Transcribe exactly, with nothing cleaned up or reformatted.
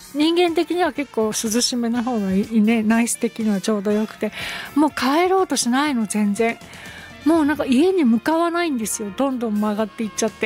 人間的には結構涼しめな方がいいね。ナイス的にはちょうどよくて、もう帰ろうとしないの全然。もうなんか家に向かわないんですよ。どんどん曲がっていっちゃって。